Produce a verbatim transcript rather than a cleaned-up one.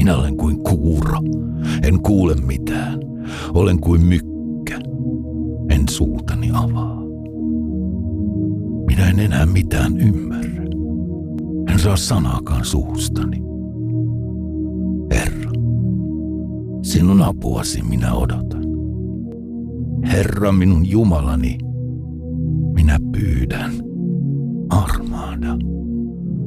Minä olen kuin kuuro. En kuule mitään. Olen kuin mykkä. En suutani avaa. Minä en enää mitään ymmärrä. En saa sanaakaan suustani. Herra, sinun apuasi minä odotan. Herra minun Jumalani, minä pyydän, armaada.